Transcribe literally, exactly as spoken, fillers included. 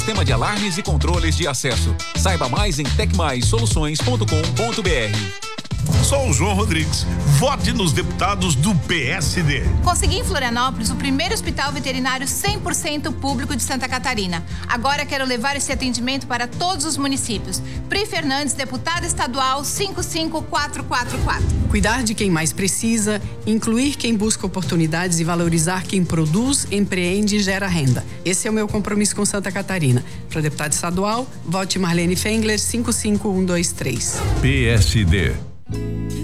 Sistema de alarmes e controles de acesso. Saiba mais em tec mais soluções ponto com ponto br. Sou o João Rodrigues. Vote nos deputados do P S D. Consegui em Florianópolis o primeiro hospital veterinário cem por cento público de Santa Catarina. Agora quero levar esse atendimento para todos os municípios. Pri Fernandes, deputada estadual cinco cinco quatro quatro quatro. Cuidar de quem mais precisa, incluir quem busca oportunidades e valorizar quem produz, empreende e gera renda. Esse é o meu compromisso com Santa Catarina. Para deputada estadual, vote Marlene Fengler cinco cinco um dois três. P S D.